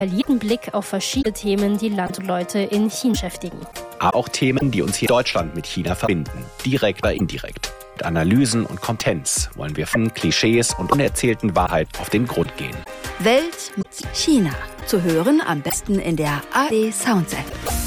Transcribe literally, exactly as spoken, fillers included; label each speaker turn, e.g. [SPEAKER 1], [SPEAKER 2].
[SPEAKER 1] jeden Blick auf verschiedene Themen, die Land und Leute in China beschäftigen.
[SPEAKER 2] Aber auch Themen, die uns hier in Deutschland mit China verbinden, direkt oder indirekt. Mit Analysen und Kompetenz wollen wir von Klischees und unerzählten Wahrheiten auf den Grund gehen.
[SPEAKER 3] Welt mit China. Zu hören am besten in der A R D Sounds App.